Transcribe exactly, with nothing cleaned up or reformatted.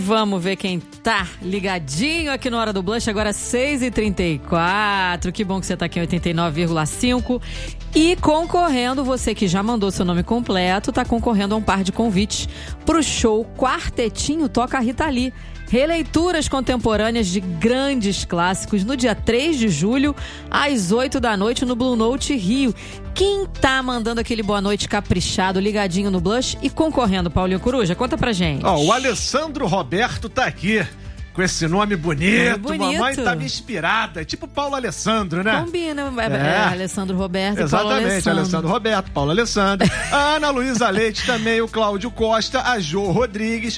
vamos ver quem tá ligadinho aqui na Hora do Blush, agora seis e trinta e quatro. Que bom que você tá aqui em oitenta e nove vírgula cinco. E concorrendo, você que já mandou seu nome completo, tá concorrendo a um par de convites pro show Quartetinho Toca Rita Lee. Releituras contemporâneas de grandes clássicos no dia três de julho, às oito da noite, no Blue Note Rio. Quem tá mandando aquele boa noite caprichado, ligadinho no Blush e concorrendo, Paulinho Coruja? Conta pra gente. Ó, o Alessandro Roberto tá aqui. Com esse nome bonito, é bonito. Mamãe tava inspirada. É tipo Paulo Alessandro, né? Combina, é, É. é Alessandro Roberto Exatamente, e Paulo Alessandro. Alessandro Roberto, Paulo Alessandro. A Ana Luísa Leite também, o Cláudio Costa, a Jo Rodrigues,